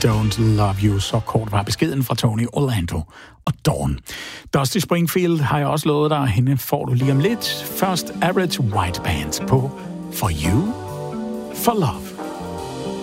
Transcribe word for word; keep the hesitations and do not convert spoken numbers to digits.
Don't Love You. Så kort var beskeden fra Tony Orlando og Dawn. Dusty Springfield har jeg også lovet dig. Hende får du lige om lidt. Først Average White Band på For You, For Love.